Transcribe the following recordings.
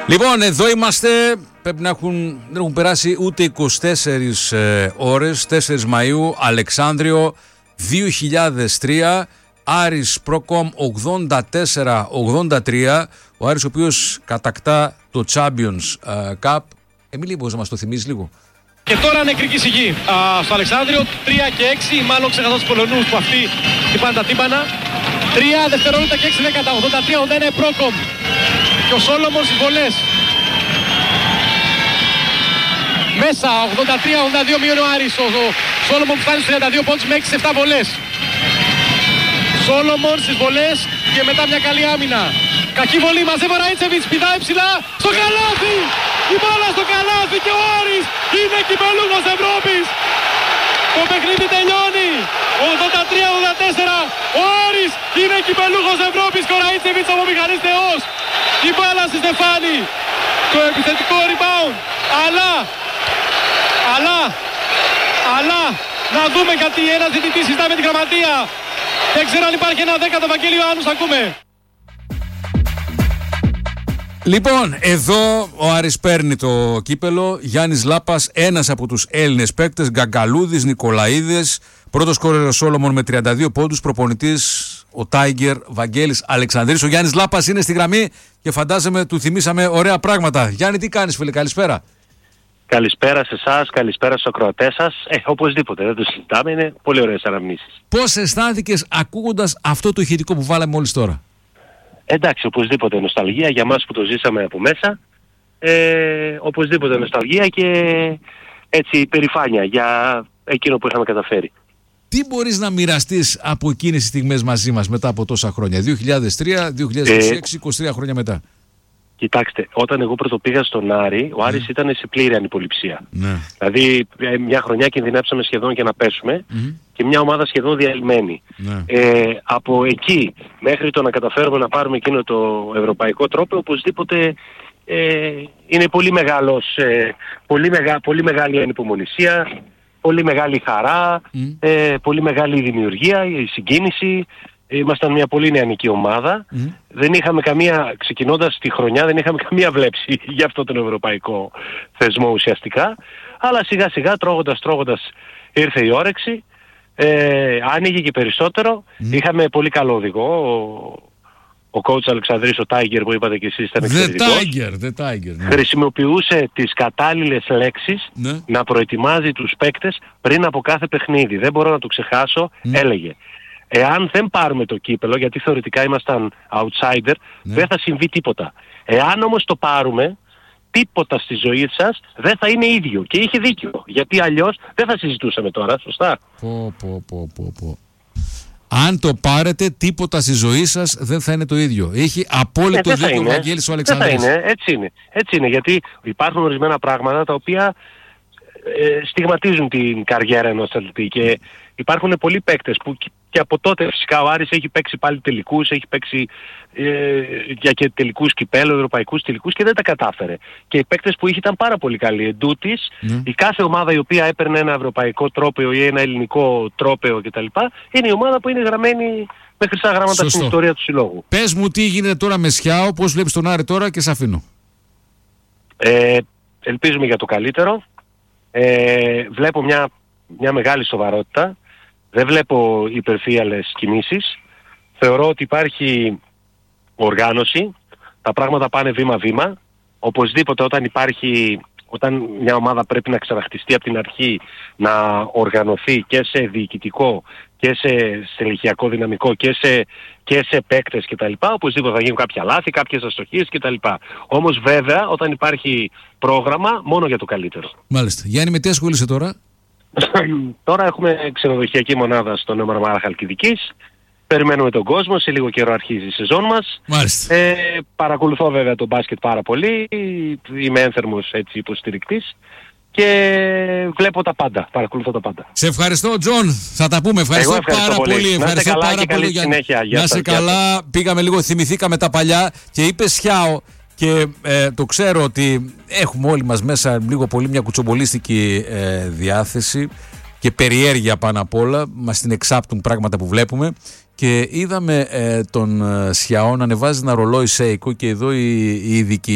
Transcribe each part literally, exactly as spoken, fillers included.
Λοιπόν, εδώ είμαστε. Πρέπει να έχουν, δεν έχουν περάσει ούτε είκοσι τέσσερις ε, ώρες. τέσσερις Μαΐου, Αλεξάνδριο δύο χιλιάδες τρία, Άρης Προκομ ογδόντα τέσσερα ογδόντα τρία. Ο Άρης ο οποίος κατακτά το Champions ε, Cup. Εμίλη, μπορείς να μας το θυμίσεις λίγο? Και τώρα νεκρική σιγή α, στο Αλεξάνδριο, τρία και έξι, μάλλον ξεχάσω τους Πολωνούς που αυτοί χτυπάνε τα τύμπανα. τρία δευτερόλεπτα και έξι δέκατα, ογδόντα τρία ογδόντα ένα Προκομ. Και ο Σόλομον στις βολές. Μέσα, ογδόντα τρία ογδόντα δύο μειώνει ο Άρης. Ο Σόλομον φτάνει στους τριάντα δύο πόντους με έξι επτά βολές. Σόλομον στις βολές και μετά μια καλή άμυνα. Κακή βολή, μαζεύει ο Ράιτσεβιτς, πηδάει ψηλά, στο καλάθι! Η μπάλα στο καλάθι και ο Άρης είναι κυπελλούχος Ευρώπης! Το παιχνίδι τελειώνει! ογδόντα τρία ογδόντα τέσσερα, ο Άρης είναι κυπελλούχος Ευρώπης και ο Ράιτσεβιτς από μηχανής θεός! Η μπάλα στη Στεφάνη, το επιθετικό rebound, αλλά, αλλά, αλλά, να δούμε γιατί ένας διαιτητής συζητά με την γραμματεία. Δεν ξέρω αν υπάρχει ένα δέκατο, Βαγγέλιο, αν τους ακούμε. Λοιπόν, εδώ ο Άρης παίρνει το κύπελο. Γιάννης Λάπας, ένας από τους Έλληνες παίκτες. Γκαγκαλούδης, Νικολαίδες. Πρώτος σκόρερ ο Σόλομον με τριάντα δύο πόντους. Προπονητής ο Τάιγκερ Βαγγέλης Αλεξανδρής. Ο Γιάννης Λάπας είναι στη γραμμή και φαντάζομαι του θυμήσαμε ωραία πράγματα. Γιάννη, τι κάνεις, φίλε, καλησπέρα. Καλησπέρα σε εσάς, καλησπέρα στους ακροατές σας. Ε, οπωσδήποτε, δεν το συζητάμε, είναι πολύ ωραίες αναμνήσεις. Πώς αισθάνθηκες ακούγοντας αυτό το ηχητικό που βάλαμε μόλις τώρα? Εντάξει, οπωσδήποτε νοσταλγία για μας που το ζήσαμε από μέσα. Ε, οπωσδήποτε νοσταλγία και έτσι περηφάνεια για εκείνο που είχαμε καταφέρει. Τι μπορείς να μοιραστείς από εκείνες τις στιγμές μαζί μας μετά από τόσα χρόνια? δύο χιλιάδες τρία, δύο χιλιάδες έξι, είκοσι τρία χρόνια μετά. Κοιτάξτε, όταν εγώ πρώτο πήγα στον Άρη, ο Άρης mm. ήταν σε πλήρη ανυποληψία. Ναι. Δηλαδή μια χρονιά κινδυνεύσαμε σχεδόν και να πέσουμε mm. και μια ομάδα σχεδόν διαλυμένη. Ναι. Ε, από εκεί μέχρι το να καταφέρουμε να πάρουμε εκείνο το ευρωπαϊκό τρόπο, οπωσδήποτε ε, είναι πολύ, μεγάλος, ε, πολύ, μεγα, πολύ μεγάλη ανυπομονησία, πολύ μεγάλη χαρά, mm. ε, πολύ μεγάλη δημιουργία, η συγκίνηση. Ήμασταν μια πολύ νεανική ομάδα. Mm. Δεν είχαμε καμία, ξεκινώντας τη χρονιά, δεν είχαμε καμία βλέψη για αυτό τον ευρωπαϊκό θεσμό ουσιαστικά. Αλλά σιγά σιγά, τρώγοντας τρώγοντας, ήρθε η όρεξη. Ε, άνοιγε και περισσότερο. Mm. Είχαμε πολύ καλό οδηγό. Ο, ο coach Αλεξανδρής, ο Tiger που είπατε και εσείς, ήταν εξαιρετικός. The Tiger, the Tiger. Ναι. Χρησιμοποιούσε τις κατάλληλες λέξεις ναι. να προετοιμάζει τους παίκτες πριν από κάθε παιχνίδι. Δεν μπορώ να το ξεχάσω, mm. έλεγε. Εάν δεν πάρουμε το κύπελο, γιατί θεωρητικά ήμασταν outsider, ναι. δεν θα συμβεί τίποτα. Εάν όμως το πάρουμε, τίποτα στη ζωή σας δεν θα είναι ίδιο. Και είχε δίκιο, γιατί αλλιώς δεν θα συζητούσαμε τώρα, σωστά. Πω, πω, πω, πω, πω. Αν το πάρετε, τίποτα στη ζωή σας δεν θα είναι το ίδιο. Έχει απόλυτο ε, δίκιο ο Βαγγέλης ο Αλεξανδρής. Δεν θα είναι, έτσι είναι. Έτσι είναι, γιατί υπάρχουν ορισμένα πράγματα τα οποία ε, στιγματίζουν την καριέρα ενός αθλητή και υπάρχουν πολλοί παίκτες που και από τότε φυσικά ο Άρης έχει παίξει πάλι τελικούς, έχει παίξει ε, για και τελικούς κυπέλλου, ευρωπαϊκούς τελικούς και δεν τα κατάφερε. Και οι παίκτες που είχε ήταν πάρα πολύ καλοί. Εντούτοις, mm. η κάθε ομάδα η οποία έπαιρνε ένα ευρωπαϊκό τρόπαιο ή ένα ελληνικό τρόπαιο κτλ. Είναι η ομάδα που είναι γραμμένη με χρυσά γράμματα Σωστό. Στην ιστορία του συλλόγου. Πες μου τι γίνεται τώρα με Σιάο, πώς βλέπεις τον Άρη τώρα και σε αφήνω. Ε, ελπίζουμε για το καλύτερο. Ε, βλέπω μια, μια μεγάλη σοβαρότητα. Δεν βλέπω υπερφύαλες κινήσεις. Θεωρώ ότι υπάρχει οργάνωση. Τα πράγματα πάνε βήμα-βήμα. Οπωσδήποτε όταν υπάρχει, όταν μια ομάδα πρέπει να ξαναχτιστεί από την αρχή, να οργανωθεί και σε διοικητικό και σε στελεχειακό δυναμικό και σε, και σε παίκτες κτλ. Οπωσδήποτε θα γίνουν κάποια λάθη, κάποιες αστοχίες κτλ. Όμως βέβαια όταν υπάρχει πρόγραμμα, μόνο για το καλύτερο. Μάλιστα. Γιάννη, με τι ασχολείσαι τώρα? Τώρα έχουμε ξενοδοχειακή μονάδα στο Νέο Μαρμάρα Χαλκιδικής. Περιμένουμε τον κόσμο, σε λίγο καιρό αρχίζει η σεζόν μας. Μάλιστα. Ε, παρακολουθώ βέβαια το μπάσκετ πάρα πολύ. Είμαι ένθερμος έτσι υποστηρικτής. Και βλέπω τα πάντα, παρακολουθώ τα πάντα. Σε ευχαριστώ, Τζον. Θα τα πούμε. Ευχαριστώ, ευχαριστώ πάρα πολύ. πολύ. Να είστε καλά πάρα και καλή πολύ, συνέχεια. Να είσαι καλά. Πήγαμε λίγο, θυμηθήκαμε τα παλιά και είπε Σιάο. Και ε, το ξέρω ότι έχουμε όλοι μας μέσα λίγο πολύ μια κουτσομπολίστικη ε, διάθεση και περιέργεια πάνω απ' όλα. Μας την εξάπτουν πράγματα που βλέπουμε. Και είδαμε ε, τον ε, Σιάο να ανεβάζει ένα ρολόι Seiko και εδώ οι, οι ειδικοί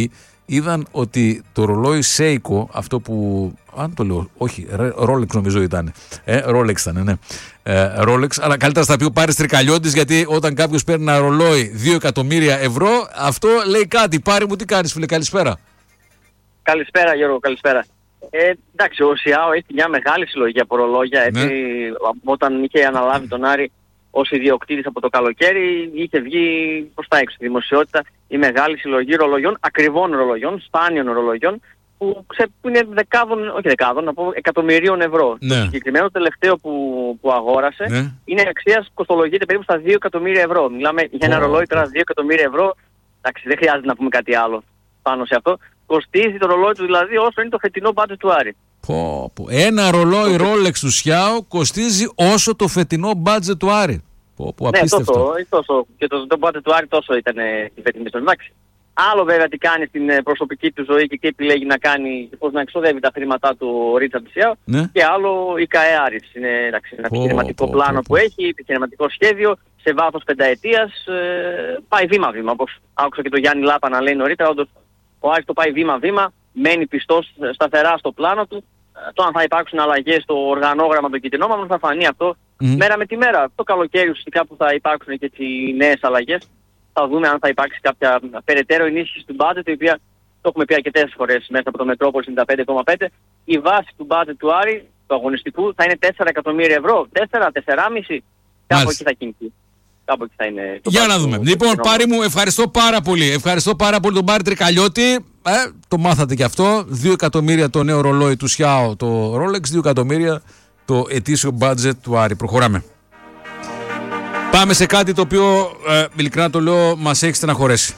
είδαν ότι το ρολόι Seiko, αυτό που, αν το λέω, όχι, Rolex νομίζω ήταν, ε, Rolex ήταν, ναι, ε, Rolex, αλλά καλύτερα θα πει ο Πάρης Τρικαλιώτης, γιατί όταν κάποιος παίρνει ένα ρολόι δύο εκατομμύρια ευρώ, αυτό λέει κάτι. Πάρη μου, τι κάνεις φίλε, καλησπέρα. Καλησπέρα Γιώργο, καλησπέρα. Ε, εντάξει, ο Σιάο έχει μια μεγάλη συλλογή από ρολόγια, έτσι, ναι. Όταν είχε αναλάβει τον Άρη ως ιδιοκτήτης από το καλοκαίρι, είχε βγει προς τα έξω στη δημοσιότητα η μεγάλη συλλογή ρολογιών, ακριβών ρολογιών, σπάνιων ρολογιών, που, ξε, που είναι δεκάδων, όχι δεκάδων, να πω εκατομμυρίων ευρώ. Ναι. Το συγκεκριμένο τελευταίο που, που αγόρασε, ναι, είναι αξίας, κοστολογείται περίπου στα δύο εκατομμύρια ευρώ. Μιλάμε για ένα oh, ρολόι τώρα δύο εκατομμύρια ευρώ, εντάξει, δεν χρειάζεται να πούμε κάτι άλλο πάνω σε αυτό. Κοστίζει το ρολόι του δηλαδή όσο είναι το φετινό budget του Άρη. Πω, πω. Ένα ρολόι Rolex του Σιάο κοστίζει όσο το φετινό budget του Άρη. Πω, πω, απίστευτο. Ναι, τόσο, τόσο. Και το, το budget του Άρη τόσο ήταν η φετινή στον εντάξει. Άλλο βέβαια τι κάνει στην προσωπική του ζωή και τι επιλέγει να κάνει, πώς να εξοδεύει τα χρήματά του ο Ρίτσαρντ Σιάο. Ναι. Και άλλο η ΚΑΕ Άρης. Είναι εντάξει, ένα επιχειρηματικό πω, πλάνο πω, πω. που έχει, επιχειρηματικό σχέδιο, σε βάθος πενταετίας. Ε, πάει βήμα-βήμα. Όπως άκουσα και τον Γιάννη Λάπα να λέει νωρίτερα, όντως ο Άρης το πάει βήμα-βήμα, μένει πιστός σταθερά στο πλάνο του. Το αν θα υπάρξουν αλλαγές στο οργανόγραμμα των κυτρινόμαυρων θα φανεί αυτό mm. μέρα με τη μέρα. Το καλοκαίρι ουσιαστικά που θα υπάρξουν και οι νέες αλλαγές, θα δούμε αν θα υπάρξει κάποια περαιτέρω ενίσχυση του budget, η οποία το έχουμε πει αρκετές φορές μέσα από το Μετρόπολη ενενήντα πέντε κόμμα πέντε. Η βάση του budget του Άρη, του αγωνιστικού, θα είναι τέσσερα εκατομμύρια ευρώ. τέσσερα, τέσσερα κόμμα πέντε, κάπου εκεί θα κινηθεί. Κάπου εκεί θα είναι το. Για να δούμε. Λοιπόν, Πάρη μου, ευχαριστώ πάρα πολύ. Ευχαριστώ πάρα πολύ τον Πάρη Τρικαλιώτη. Ε, το μάθατε κι αυτό. δύο εκατομμύρια το νέο ρολόι του Σιάο, το Rolex, δύο εκατομμύρια το ετήσιο budget του Άρη. Προχωράμε. Πάμε σε κάτι το οποίο, ε, ειλικρινά το λέω, μας έχει στεναχωρέσει.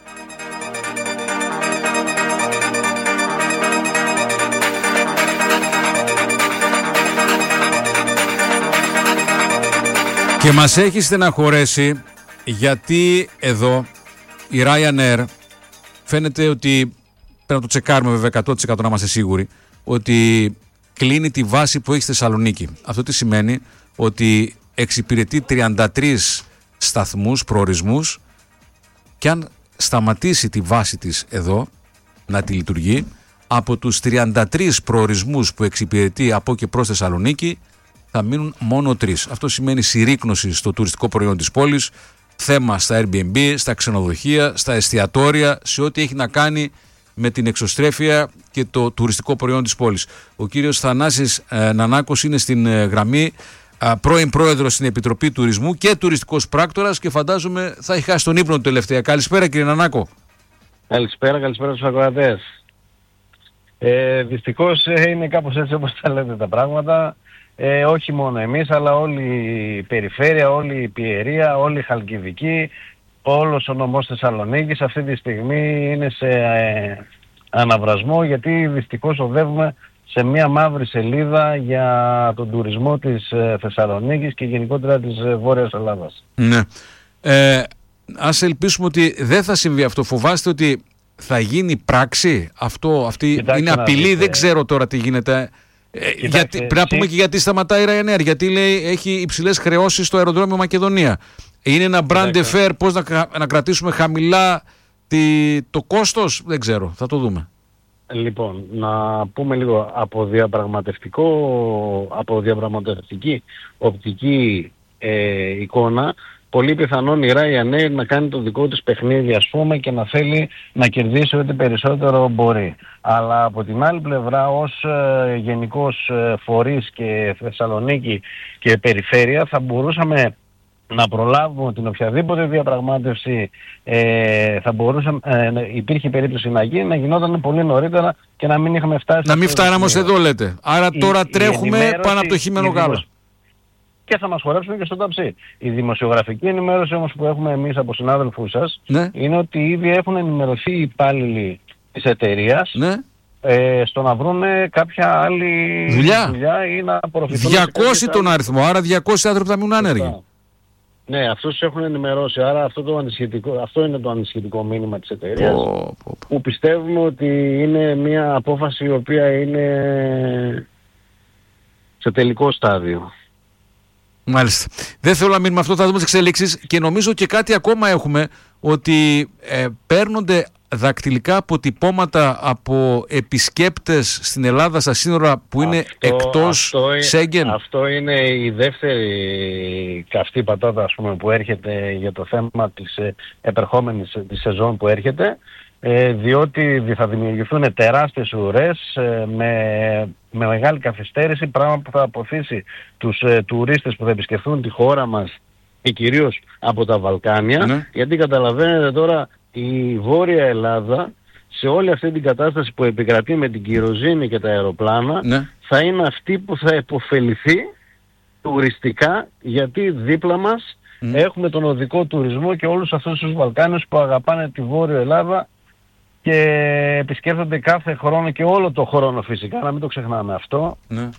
Και μας έχει στεναχωρέσει γιατί εδώ η Ryanair φαίνεται ότι, πρέπει να το τσεκάρουμε βέβαια εκατό τοις εκατό να είμαστε σίγουροι, ότι κλείνει τη βάση που έχει στη Θεσσαλονίκη. Αυτό τι σημαίνει? Ότι εξυπηρετεί τριάντα τρεις σταθμούς, προορισμούς, και αν σταματήσει τη βάση της εδώ να τη λειτουργεί, από τους τριάντα τρεις προορισμούς που εξυπηρετεί από και προς Θεσσαλονίκη θα μείνουν μόνο τρεις. Αυτό σημαίνει συρρίκνωση στο τουριστικό προϊόν της πόλης, θέμα στα Airbnb, στα ξενοδοχεία, στα εστιατόρια, σε ό,τι έχει να κάνει με την εξωστρέφεια και το τουριστικό προϊόν της πόλης. Ο κύριος Θανάσης ε, Νανάκος είναι στην ε, γραμμή, ε, πρώην πρόεδρος στην Επιτροπή Τουρισμού και τουριστικός πράκτορας, και φαντάζομαι θα έχει χάσει τον ύπνο του τελευταία. Καλησπέρα κύριε Νανάκο. Καλησπέρα, καλησπέρα στους ακροατές. Ε, δυστυχώς ε, είναι κάπως έτσι όπως τα λέτε τα πράγματα. Ε, όχι μόνο εμείς, αλλά όλη η περιφέρεια, όλη η Πιερία, όλη η Χαλκιδική, όλος ο νομός Θεσσαλονίκης αυτή τη στιγμή είναι σε ε, αναβρασμό, γιατί δυστυχώς οδεύουμε σε μια μαύρη σελίδα για τον τουρισμό της ε, Θεσσαλονίκης και γενικότερα της ε, Βόρειας Ελλάδας. Ναι. Ε, ας ελπίσουμε ότι δεν θα συμβεί αυτό. Φοβάστε ότι θα γίνει πράξη αυτό? Αυτή Κοιτάξτε, είναι απειλή, δείτε, δεν ξέρω τώρα τι γίνεται. Ε, γιατί, πρέπει να πούμε και γιατί σταματάει η Ryanair, γιατί λέει έχει υψηλές χρεώσεις στο αεροδρόμιο Μακεδονία. Είναι ένα brand affair, πώς να, να κρατήσουμε χαμηλά τη, το κόστος, δεν ξέρω, θα το δούμε. Λοιπόν, να πούμε λίγο από διαπραγματευτικό, από διαπραγματευτική οπτική ε, εικόνα. Πολύ πιθανόν η Ryanair να κάνει το δικό της παιχνίδι, ας πούμε, και να θέλει να κερδίσει ό,τι περισσότερο μπορεί. Αλλά από την άλλη πλευρά, ως ε, γενικός ε, φορείς και Θεσσαλονίκη και περιφέρεια, θα μπορούσαμε να προλάβουμε την οποιαδήποτε διαπραγμάτευση ε, θα μπορούσαμε, ε, υπήρχε περίπτωση να γίνει, να γινόταν πολύ νωρίτερα και να μην είχαμε φτάσει... Να μην φτάναμε εδώ λέτε. Άρα τώρα η, τρέχουμε η πάνω από το χείμενο γάλα. Και θα μας χορέψουν και στο ταψί. Η δημοσιογραφική ενημέρωση όμως που έχουμε εμείς από συνάδελφούς σας, ναι, είναι ότι ήδη έχουν ενημερωθεί οι υπάλληλοι της εταιρείας, ναι, ε, στο να βρουν κάποια άλλη δουλειά, δουλειά ή να απορροφηθούν. διακόσιοι τον αριθμό, άρα διακόσιοι άνθρωποι θα μείνουν άνεργοι. Ναι, αυτούς τους έχουν ενημερώσει, άρα αυτό, το αυτό είναι το ανησυχητικό μήνυμα της εταιρείας, oh, oh, oh. που πιστεύουμε ότι είναι μια απόφαση η οποία είναι σε τελικό στάδιο. Μάλιστα. Δεν θέλω να μείνουμε αυτό, θα δούμε τις εξελίξεις και νομίζω και κάτι ακόμα έχουμε, ότι ε, παίρνονται δακτυλικά αποτυπώματα από επισκέπτες στην Ελλάδα στα σύνορα που είναι αυτό, εκτός Σέγγεν. Αυτό είναι η δεύτερη καυτή πατάτα, ας πούμε, που έρχεται για το θέμα της ε, επερχόμενης της σεζόν που έρχεται, ε, διότι θα δημιουργηθούν τεράστιες ουρές ε, με, με μεγάλη καθυστέρηση, πράγμα που θα αποθήσει τους ε, τουρίστες που θα επισκεφθούν τη χώρα μας και κυρίως από τα Βαλκάνια, ναι. Γιατί καταλαβαίνετε τώρα η Βόρεια Ελλάδα σε όλη αυτή την κατάσταση που επικρατεί με την κυροζήνη και τα αεροπλάνα, ναι. Θα είναι αυτή που θα υποφεληθεί τουριστικά, γιατί δίπλα μας mm. έχουμε τον οδικό τουρισμό και όλους αυτούς τους Βαλκάνιους που αγαπάνε τη Βόρεια Ελλάδα και επισκέφτονται κάθε χρόνο και όλο το χρόνο φυσικά, να μην το ξεχνάμε αυτό, ναι.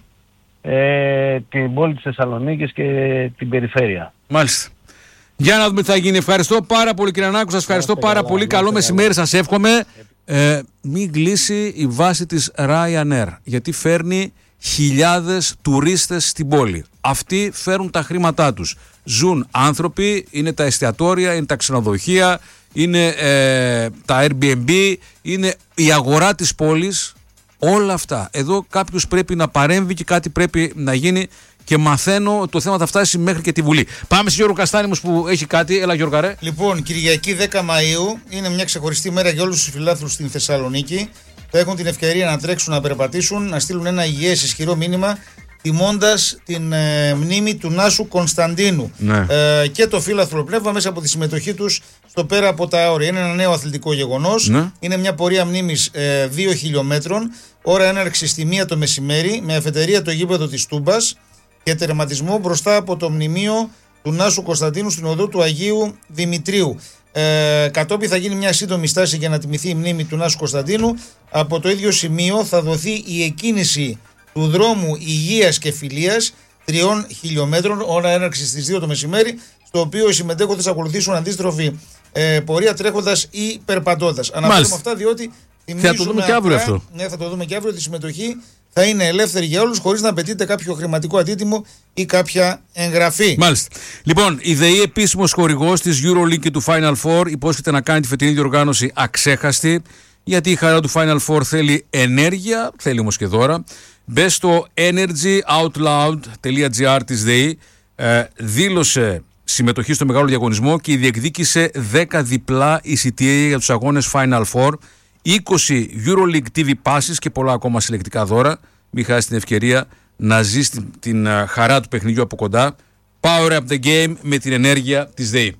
ε, την πόλη της Θεσσαλονίκης και την περιφέρεια. Μάλιστα. Για να δούμε τι θα γίνει. Ευχαριστώ πάρα πολύ, κύριε Νάκου. Σας ευχαριστώ πάρα καλά, πολύ. Καλό μεσημέρι σας εύχομαι. Ε, μην κλείσει η βάση της Ryanair, γιατί φέρνει χιλιάδες τουρίστες στην πόλη. Αυτοί φέρουν τα χρήματά τους. Ζουν άνθρωποι, είναι τα εστιατόρια, είναι τα ξενοδοχεία, είναι ε, τα Airbnb, είναι η αγορά της πόλης. Όλα αυτά. Εδώ κάποιος πρέπει να παρέμβει και κάτι πρέπει να γίνει. Και μαθαίνω το θέμα θα φτάσει μέχρι και τη Βουλή. Πάμε σε Γιώργο Καστάνη που έχει κάτι. Έλα, Γιώργα, ρε. Λοιπόν, Κυριακή δέκα Μαΐου είναι μια ξεχωριστή μέρα για όλους τους φιλάθλους στην Θεσσαλονίκη. Θα έχουν την ευκαιρία να τρέξουν, να περπατήσουν, να στείλουν ένα υγιές ισχυρό μήνυμα, τιμώντας την ε, μνήμη του Νάσου Κωνσταντίνου. Ναι. Ε, και το φύλαθλο πνεύμα μέσα από τη συμμετοχή τους στο πέρα από τα όρια. Είναι ένα νέο αθλητικό γεγονός. Ναι. Είναι μια πορεία μνήμης ε, δύο χιλιόμετρων. Ώρα έναρξη στη μία το μεσημέρι, με αφετηρία το γήπεδο της Τούμπας και τερματισμό μπροστά από το μνημείο του Νάσου Κωνσταντίνου στην οδό του Αγίου Δημητρίου. Ε, κατόπιν θα γίνει μια σύντομη στάση για να τιμηθεί η μνήμη του Νάσου Κωνσταντίνου. Από το ίδιο σημείο θα δοθεί η εκκίνηση του δρόμου υγείας και φιλίας τριών χιλιόμετρων, ώρα έναρξη στις δύο το μεσημέρι, στο οποίο οι συμμετέχοντες θα ακολουθήσουν αντίστροφη ε, πορεία τρέχοντας ή περπατώντας. Αναφέρουμε αυτά διότι θα το δούμε και αύριο αυτό. Ναι, θα το δούμε και αύριο. Τη συμμετοχή θα είναι ελεύθερη για όλους, χωρίς να απαιτείται κάποιο χρηματικό αντίτιμο ή κάποια εγγραφή. Μάλιστα. Λοιπόν, η ΔΕΗ, επίσημος χορηγός της EuroLeague και του Final Four, υπόσχεται να κάνει τη φετινή διοργάνωση αξέχαστη, γιατί η χαρά του Final Four θέλει ενέργεια, θέλει όμως και δώρα. Μπες στο energyoutloud τελεία gr της ΔΕΗ, ε, δήλωσε συμμετοχή στο μεγάλο διαγωνισμό και διεκδίκησε δέκα διπλά εισιτήρια για τους αγώνες Final Four, είκοσι EuroLeague τι βι passes και πολλά ακόμα συλλεκτικά δώρα. Μην χάσει την ευκαιρία να ζεις την, την uh, χαρά του παιχνιδιού από κοντά. Power up the game με την ενέργεια της ΔΕΗ.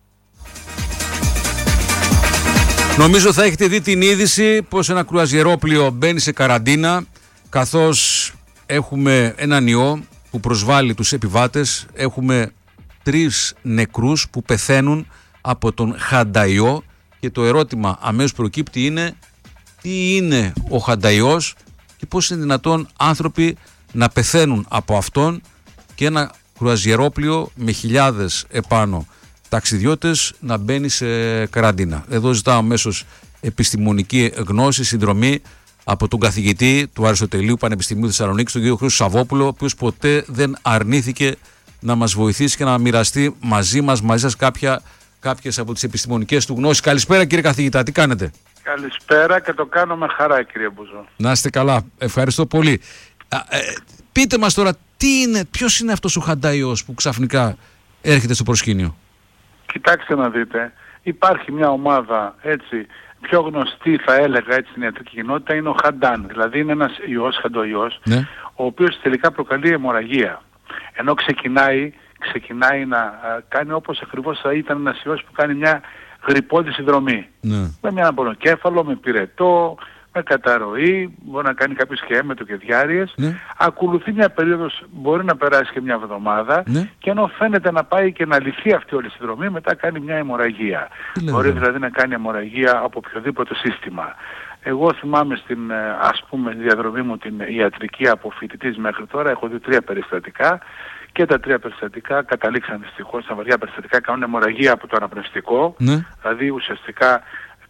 Νομίζω θα έχετε δει την είδηση πως ένα κρουαζιερόπλοιο μπαίνει σε καραντίνα, καθώς έχουμε έναν ιό που προσβάλλει τους επιβάτες. Έχουμε τρεις νεκρούς που πεθαίνουν από τον χανταϊό. Και το ερώτημα αμέσως προκύπτει είναι τι είναι ο χανταϊός και πώς είναι δυνατόν άνθρωποι να πεθαίνουν από αυτόν και ένα κρουαζιερόπλοιο με χιλιάδες επάνω ταξιδιώτες να μπαίνει σε καραντίνα. Εδώ ζητάω αμέσως επιστημονική γνώση, συνδρομή από τον καθηγητή του Αριστοτελείου Πανεπιστημίου Θεσσαλονίκης, τον κύριο Χρήστο Σαββόπουλο, ο οποίος ποτέ δεν αρνήθηκε να μας βοηθήσει και να μοιραστεί μαζί μας, μαζί σας κάποια κάποιες από τις επιστημονικές του γνώσεις. Καλησπέρα, κύριε καθηγητά, τι κάνετε? Καλησπέρα και το κάνω με χαρά, κύριε Μπουζό. Να είστε καλά, ευχαριστώ πολύ. Α, ε, πείτε μας τώρα, τι είναι, ποιος είναι αυτός ο χανταϊός που ξαφνικά έρχεται στο προσκήνιο? Κοιτάξτε να δείτε, υπάρχει μια ομάδα έτσι πιο γνωστή, θα έλεγα έτσι στην ιατρική κοινότητα, είναι ο χαντάν. Δηλαδή είναι ένας ιός, χαντοϊός, ναι. Ο οποίος τελικά προκαλεί αιμορραγία. Ενώ ξεκινάει ξεκινάει να α, κάνει όπως ακριβώς θα ήταν ένας ιός που κάνει μια γρυππώδη συνδρομή. Ναι. Με μια πονοκέφαλο, με πυρετό, με καταρροή, μπορεί να κάνει κάποιος και έμετο και διάρειες. Ναι. Ακολουθεί μια περίοδος, μπορεί να περάσει και μια εβδομάδα, ναι. Και ενώ φαίνεται να πάει και να λυθεί αυτή όλη η συνδρομή, μετά κάνει μια αιμορραγία. Μπορεί δηλαδή να κάνει αιμορραγία από οποιοδήποτε σύστημα. Εγώ θυμάμαι στην ας πούμε διαδρομή μου την ιατρική από φοιτητής μέχρι τώρα, έχω δει τρία περιστατικά. Και τα τρία περιστατικά καταλήξαν δυστυχώς, τα βαριά περιστατικά κάνουν αιμορραγία από το αναπνευστικό, ναι. Δηλαδή ουσιαστικά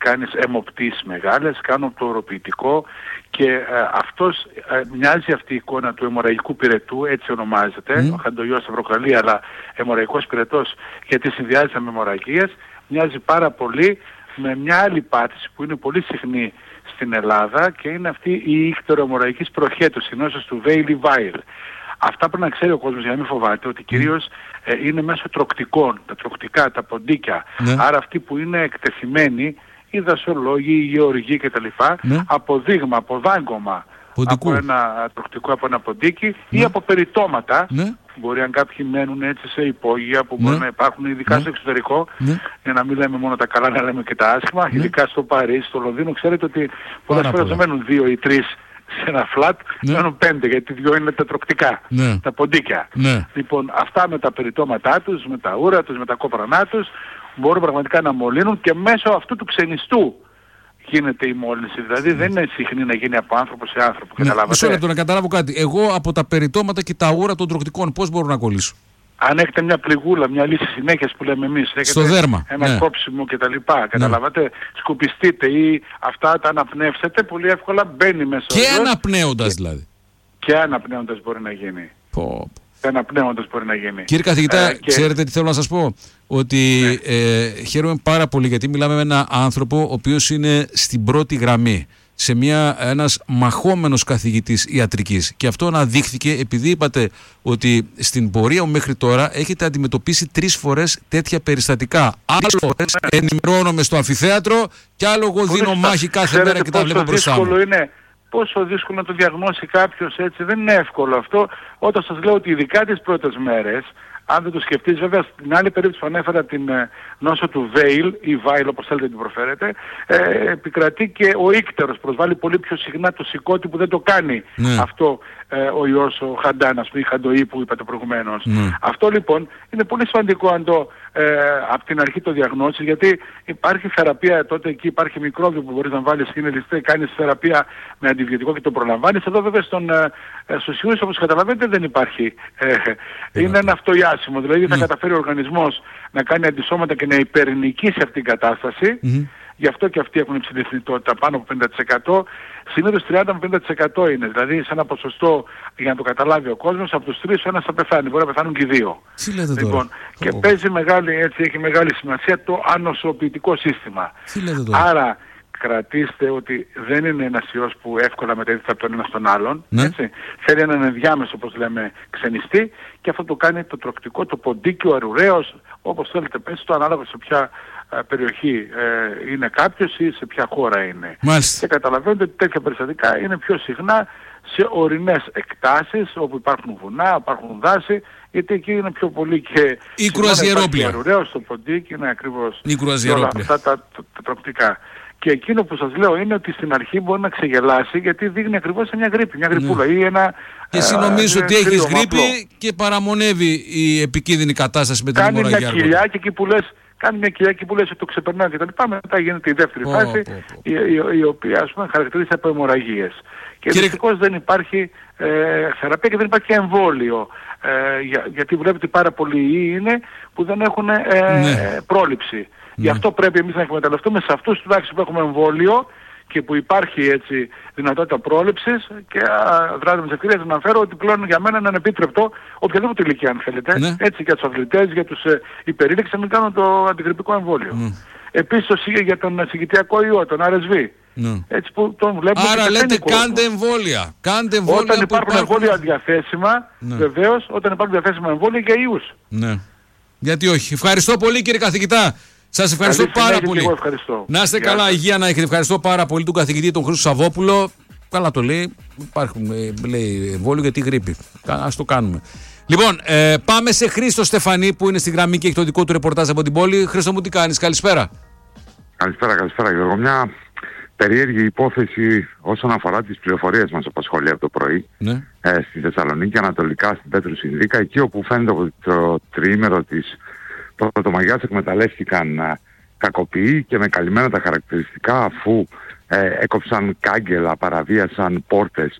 κάνεις αιμοπτήσεις μεγάλες, κάνω το οροποιητικό και ε, αυτός ε, μοιάζει αυτή η εικόνα του αιμορραγικού πυρετού, έτσι ονομάζεται, mm. ο χαντογιός θα προκαλεί, αλλά αιμορραγικός πυρετός γιατί συνδυάζεται με αιμορραγίες, μοιάζει πάρα πολύ με μια άλλη πάθηση που είναι πολύ συχνή στην Ελλάδα και είναι αυτή η ίκτορο-αιμορραγικής προχέτωση, η νόσος του Βέιλι-Βάιλ. Αυτά πρέπει να ξέρει ο κόσμος για να μην φοβάται ότι κυρίως ε, είναι μέσω τροκτικών, τα τροκτικά, τα ποντίκια. Ναι. Άρα αυτοί που είναι εκτεθειμένοι, οι δασολόγοι, οι γεωργοί κτλ. Ναι. Από δείγμα, από δάγκωμα, ποντικού. Από ένα τροκτικό, από ένα ποντίκι ναι. ή από περιτώματα. Ναι. Μπορεί αν κάποιοι μένουν έτσι σε υπόγεια που ναι. μπορεί να υπάρχουν ειδικά ναι. στο εξωτερικό, ναι. για να μην λέμε μόνο τα καλά, να λέμε και τα άσχημα, ναι. ειδικά στο Παρίσι, στο Λονδίνο. Ξέρετε ότι πολλές φορές δεν μένουν δύο ή τρεις σε ένα φλατ, ναι. μένουν πέντε, γιατί δυο είναι τετροκτικά, ναι. τα ποντίκια. Ναι. Λοιπόν, αυτά με τα περιτώματά τους, με τα ούρα τους, με τα κόπρανά τους, μπορούν πραγματικά να μολύνουν και μέσω αυτού του ξενιστού γίνεται η μόλυνση. Δηλαδή δεν είναι συχνή να γίνει από άνθρωπο σε άνθρωπο. Ναι, μισό λεπτό να καταλάβω κάτι. Εγώ από τα περιτώματα και τα ούρα των τροκτικών πώς μπορώ να κολλήσω? Αν έχετε μια πληγούλα, μια λύση συνέχειας που λέμε εμείς, στο δέρμα, ένα ναι. κόψιμο κτλ. Καταλάβατε, ναι. σκουπιστείτε ή αυτά τα αναπνεύσετε, πολύ εύκολα μπαίνει μέσα. Και αναπνέοντας δηλαδή. Και αναπνέοντας μπορεί να γίνει. Πω. Και αναπνέοντας μπορεί να γίνει. Κύριε καθηγητά, ε, και... ξέρετε τι θέλω να σας πω? Ότι ναι. ε, χαίρομαι πάρα πολύ γιατί μιλάμε με έναν άνθρωπο ο οποίος είναι στην πρώτη γραμμή. Σε μια, ένας μαχόμενος καθηγητής ιατρικής. Και αυτό αναδείχθηκε επειδή είπατε ότι στην πορεία μου μέχρι τώρα έχετε αντιμετωπίσει τρεις φορές τέτοια περιστατικά. Άλλες φορές ενημερώνομαι στο αμφιθέατρο και άλλο εγώ δίνω μάχη κάθε μέρα και τα βλέπω μπροστά μου. Είναι, πόσο δύσκολο να το διαγνώσει κάποιος έτσι, δεν είναι εύκολο αυτό. Όταν σας λέω ότι ειδικά τις πρώτες μέρες, αν δεν το σκεφτείς, βέβαια στην άλλη περίπτωση που ανέφερα την ε, νόσο του Βέιλ ή Βάιλ όπως θέλετε την προφέρετε, ε, επικρατεί και ο ίκτερος, προσβάλλει πολύ πιο συχνά το σηκώτη που δεν το κάνει ναι. αυτό ε, ο ιός, ο Χαντάν, ας πούμε, η Χαντοή που είπατε προηγουμένως. Ναι. Αυτό λοιπόν είναι πολύ σημαντικό αν το ε, από την αρχή το διαγνώσεις, γιατί υπάρχει θεραπεία, τότε εκεί υπάρχει μικρόβιο που μπορείς να βάλεις, είναι ληστέ, κάνεις θεραπεία με αντιβιωτικό και το προλαμβάνεις. Εδώ βέβαια στον, ε, στους ιούς όπως καταλαβαίνετε δεν υπάρχει. Ε, είναι ένα αυτοϊάσιμο, δηλαδή θα καταφέρει ο οργανισμός να κάνει αντισώματα και να υπερνικήσει αυτή την κατάσταση. Mm-hmm. Γι' αυτό και αυτοί έχουν υψηλή θνητότητα, πάνω από πενήντα τοις εκατό. Συνήθως τριάντα με πενήντα τοις εκατό είναι. Δηλαδή σε ένα ποσοστό, για να το καταλάβει ο κόσμος, από τους τρεις ο ένας θα πεθάνει. Μπορεί να πεθάνουν και οι δύο. Τι λέτε τώρα? Λοιπόν, και oh. παίζει μεγάλη, έτσι, έχει μεγάλη σημασία το ανοσοποιητικό σύστημα. Τι λέτε τώρα? Άρα κρατήστε ότι δεν είναι ένας ιός που εύκολα μεταδίδεται από τον ένα στον άλλον. Ναι. Έτσι. Θέλει έναν ενδιάμεσο, όπως λέμε, ξενιστή, και αυτό το κάνει το τροκτικό, το ποντίκι, ο αρουραίος, όπως θέλετε πες το, ανάλογα σε ποια ε, περιοχή ε, είναι κάποιος ή σε ποια χώρα είναι. Μάλιστα. Και καταλαβαίνετε ότι τέτοια περιστατικά είναι πιο συχνά σε ορεινές εκτάσεις όπου υπάρχουν βουνά, υπάρχουν δάση, γιατί εκεί είναι πιο πολύ και η κρουαζιερόπλια. Ο αρουραίος, το ποντίκι, είναι ακριβώς όλα αυτά τα, τα, τα τροκτικά. Και εκείνο που σας λέω είναι ότι στην αρχή μπορεί να ξεγελάσει γιατί δείχνει ακριβώς σε μια γρίπη, μια γρυπούλα ναι. ή ένα... Και εσύ νομίζεις ότι έχεις γρίπη απλό. Και παραμονεύει η επικίνδυνη κατάσταση με την αιμορραγία. Κάνει μια κοιλιά και εκεί που λες, κάνει μια κοιλιά και που λες ότι το ξεπερνάει και τα λοιπά, μετά γίνεται η δεύτερη oh, φάση, oh, oh. Η, η, η οποία ας πούμε χαρακτηρίζεται από αιμορραγίες. Και Κύριε... δυστυχώς δεν υπάρχει ε, θεραπεία και δεν υπάρχει εμβόλιο. Ε, για, γιατί βλέπετε πάρα πολλοί είναι που δεν έχουν ε, ναι. πρόληψη. Ναι. Γι' αυτό πρέπει εμείς να εκμεταλλευτούμε σε αυτούς τουλάχιστον που έχουμε εμβόλιο και που υπάρχει έτσι δυνατότητα πρόληψης, και δράζω με τις ευκαιρίες να αναφέρω ότι πλέον για μένα είναι ανεπίτρεπτο οποιαδήποτε ηλικία αν θέλετε, ναι. έτσι για τους αθλητές, για τους ε, υπερήλικες, να μην κάνουν το αντιγρυπικό εμβόλιο. Ναι. Επίσης το, για τον συγκητιακό ιό, τον αρ ες βι. Ναι. Έτσι που τον βλέπουμε. Άρα λέτε κάντε εμβόλια. Κάντε εμβόλια. Όταν υπάρχουν, υπάρχουν εμβόλια διαθέσιμα, ναι. βεβαίως, όταν υπάρχουν διαθέσιμα εμβόλια για ιούς. Ναι. Γιατί όχι. Ευχαριστώ πολύ κύριε καθηγητά. Σας ευχαριστώ Καλή πάρα πολύ. Εγώ ευχαριστώ. Να είστε Γεια. καλά, υγεία να έχετε. Ευχαριστώ πάρα πολύ τον καθηγητή τον Χρήστο Σαββόπουλο. Καλά το λέει. Υπάρχουν, λέει, εμβόλιο για τη γρίπη. Ας το κάνουμε. Λοιπόν, ε, πάμε σε Χρήστο Στεφανή που είναι στη γραμμή και έχει το δικό του ρεπορτάζ από την πόλη. Χρήστο μου, τι κάνεις? Καλησπέρα. Καλησπέρα, καλησπέρα Γιώργο. Μια περίεργη υπόθεση όσον αφορά τις πληροφορίες μας απασχολεί από το πρωί. Ναι. Ε, στη Θεσσαλονίκη, ανατολικά στην Πέτρου Συνδίκα, εκεί όπου φαίνεται ότι το τριήμερο της Πρωτομαγιάς εκμεταλλεύτηκαν ε, κακοποιοί και με καλυμμένα τα χαρακτηριστικά, αφού ε, έκοψαν κάγκελα, παραβίασαν πόρτες,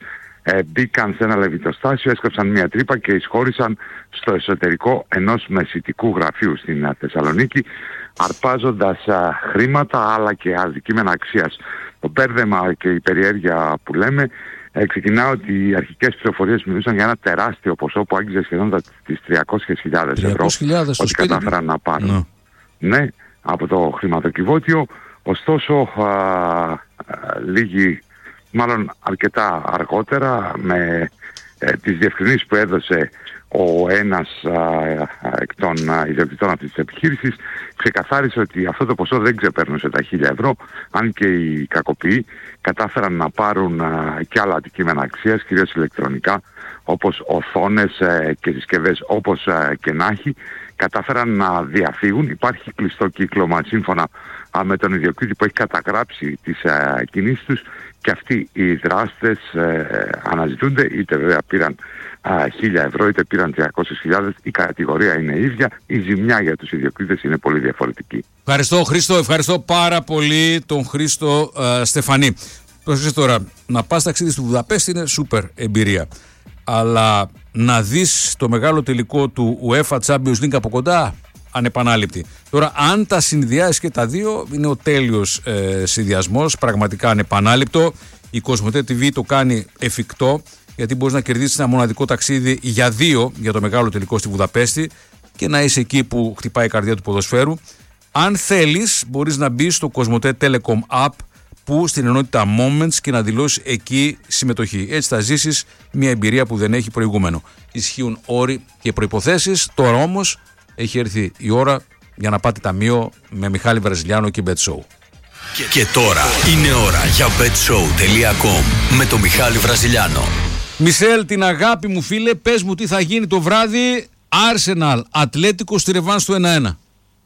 ε, μπήκαν σε ένα λεβιτοστάσιο, έσκαψαν μια τρύπα και εισχώρησαν στο εσωτερικό ενός μεσητικού γραφείου στην α, Θεσσαλονίκη, αρπάζοντας α, χρήματα αλλά και αντικείμενα αξίας. Το μπέρδεμα και η περιέργεια που λέμε ε, ξεκινά ότι οι αρχικές πληροφορίες μιλούσαν για ένα τεράστιο ποσό που άγγιζε σχεδόν τις τριακόσιες χιλιάδες ευρώ ότι κατάφεραν να πάρουν. No. Ναι, από το χρηματοκιβώτιο. Ωστόσο, α, α, λίγοι, μάλλον αρκετά αργότερα, με ε, τις διευκρινήσεις που έδωσε ο ένας α, α, εκ των α, ιδιοκτητών αυτής της επιχείρησης, ξεκαθάρισε ότι αυτό το ποσό δεν ξεπέρνωσε τα χίλια ευρώ, αν και οι κακοποιοί κατάφεραν να πάρουν α, και άλλα αντικείμενα αξίας, κυρίως ηλεκτρονικά, όπως οθόνες ε, και συσκευές όπως ε, και να έχει, κατάφεραν να διαφύγουν. Υπάρχει κλειστό κύκλωμα σύμφωνα α, με τον ιδιοκτήτη που έχει καταγράψει τις ε, κινήσεις τους, και αυτοί οι δράστες ε, αναζητούνται, είτε βέβαια πήραν χίλια ευρώ είτε πήραν τριακόσιες χιλιάδες, η κατηγορία είναι ίδια, η ζημιά για τους ιδιοκτήτες είναι πολύ διαφορετική. Ευχαριστώ Χρήστο, ευχαριστώ πάρα πολύ τον Χρήστο ε, Στεφανή. Πρόσεξε τώρα, να πας ταξίδι στη Βουδαπέστη είναι σούπερ εμπειρία, αλλά να δεις το μεγάλο τελικό του UEFA Champions League από κοντά, ανεπανάληπτη. Τώρα, αν τα συνδυάσεις και τα δύο, είναι ο τέλειος ε, συνδυασμός, πραγματικά ανεπανάληπτο. Η Κοσμοτέ τι βι το κάνει εφικτό, γιατί μπορείς να κερδίσεις ένα μοναδικό ταξίδι για δύο για το μεγάλο τελικό στη Βουδαπέστη και να είσαι εκεί που χτυπάει η καρδιά του ποδοσφαίρου. Αν θέλεις, μπορείς να μπεις στο Κοσμοτέ Telecom App που στην ενότητα Moments και να δηλώσεις εκεί συμμετοχή. Έτσι θα ζήσεις μια εμπειρία που δεν έχει προηγούμενο. Ισχύουν όροι και προϋποθέσεις. Τώρα όμως έχει έρθει η ώρα για να πάτε ταμείο με Μιχάλη Βραζιλιάνο και BetShow. Και, και τώρα είναι ώρα για μπετσόου τελεία κομ με τον Μιχάλη Βραζιλιάνο. Μισελ, την αγάπη μου φίλε, πες μου τι θα γίνει το βράδυ. Arsenal, Ατλέτικο στη ρεβάνς του ένα ένα.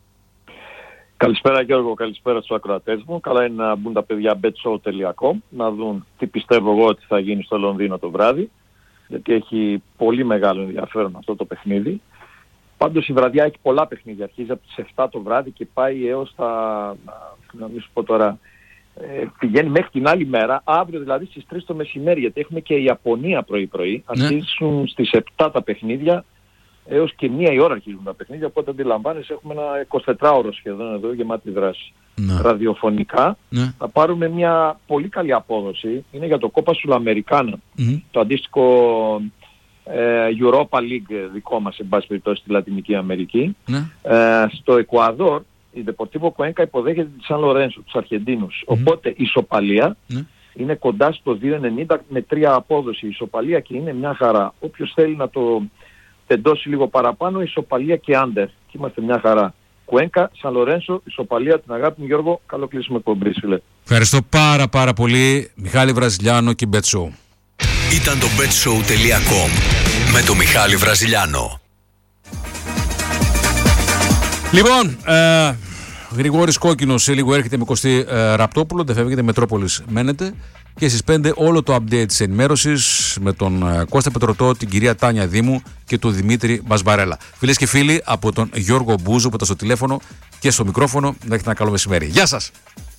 Καλησπέρα Γιώργο, καλησπέρα στους ακροατές μου. Καλά είναι να μπουν τα παιδιά μπετσόου τελεία κομ να δουν τι πιστεύω εγώ ότι θα γίνει στο Λονδίνο το βράδυ, γιατί έχει πολύ μεγάλο ενδιαφέρον αυτό το παιχνίδι. Πάντως η βραδιά έχει πολλά παιχνίδια, αρχίζει από τις επτά το βράδυ και πάει έως τα, να μην σου πω τώρα, ε, πηγαίνει μέχρι την άλλη μέρα, αύριο δηλαδή στις τρεις το μεσημέρι, γιατί έχουμε και η Ιαπωνία πρωί-πρωί, ναι. Αρχίζουν στις επτά τα παιχνίδια, έως και μία η ώρα αρχίζουν τα παιχνίδια, οπότε αντιλαμβάνεσαι έχουμε ένα εικοσιτετράωρο σχεδόν εδώ γεμάτη δράση. Ναι. Ραδιοφωνικά, ναι. Θα πάρουμε μια πολύ καλή απόδοση, είναι για το Κόπα Σουλαμερικάνα, mm-hmm. το αντίστοιχο ε, Europa League δικό μας, εν πάση περιπτώσει, στη Λατινική Αμερική. Ναι. Ε, στο Εκουαδόρ, η Deportivo Cuenca υποδέχεται τη Σαν Λορένσο, τους Αρχεντίνους. Mm-hmm. Οπότε ισοπαλία mm-hmm. είναι κοντά στο δύο ενενήντα με τρία απόδοση ισοπαλία και είναι μια χαρά. Όποιος θέλει να το τεντώσει λίγο παραπάνω, ισοπαλία και άντερ. Και είμαστε μια χαρά. Κουένκα, Σαν Λορένσο, ισοπαλία, την αγάπη μου Γιώργο, καλό κλείσιμο εκπομπής φίλε. Ευχαριστώ πάρα πάρα πολύ Μιχάλη Βραζιλιάνο και BetShow. Ήταν το μπετσόου τελεία κομ με το Μιχάλη Βραζιλιάνο. Λοιπόν, ε, Γρηγόρης Κόκκινος σε λίγο έρχεται με Κωστή ε, Ραπτόπουλο, δεν φεύγετε, Μετρόπολης μένετε. Και στις πέντε όλο το update της ενημέρωσης με τον ε, Κώστα Πετρωτό, την κυρία Τάνια Δήμου και τον Δημήτρη Μπασβαρέλα. Φίλες και φίλοι, από τον Γιώργο Μπούζο που ήταν στο τηλέφωνο και στο μικρόφωνο, να έχετε ένα καλό μεσημέρι. Γεια σας!